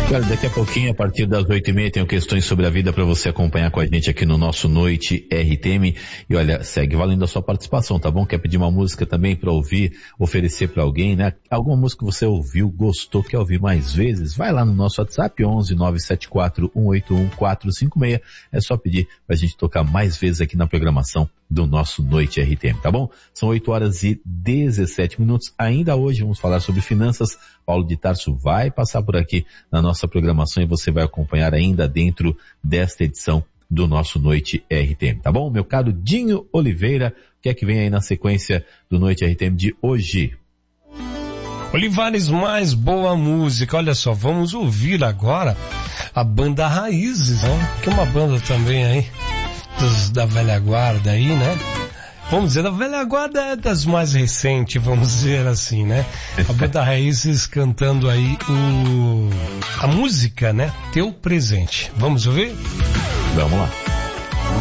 Olha, daqui a pouquinho, a partir das 8h30, tenho questões sobre a vida para você acompanhar com a gente aqui no nosso Noite RTM. E olha, segue valendo a sua participação, tá bom? Quer pedir uma música também para ouvir, oferecer para alguém, né? Alguma música que você ouviu, gostou, quer ouvir mais vezes? Vai lá no nosso WhatsApp, 11 974 181 456. É só pedir pra gente tocar mais vezes aqui na programação do nosso Noite RTM, tá bom? São 8h17. Ainda hoje vamos falar sobre finanças. Paulo de Tarso vai passar por aqui na nossa programação e você vai acompanhar ainda dentro desta edição do nosso Noite RTM, tá bom? Meu caro Dinho Oliveira, o que é que vem aí na sequência do Noite RTM de hoje? Olivares, mais boa música. Olha só, vamos ouvir agora a banda Raízes, né? Que é uma banda também aí da velha guarda aí, né? Vamos dizer, da velha guarda é das mais recentes, vamos dizer assim, né? A banda Raízes cantando aí a música, né? Teu Presente. Vamos ouvir? Vamos lá.